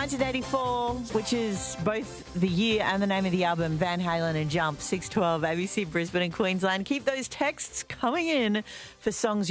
1984, which is both the year and the name of the album, Van Halen and Jump, 612 ABC Brisbane and Queensland. Keep those texts coming in for songs